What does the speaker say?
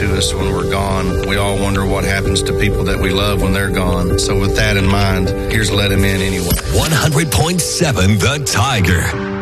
to us when we're gone. We all wonder what happens to people that we love when they're gone. So with that in mind, here's Let Him In Anyway. 100.7 The Tiger.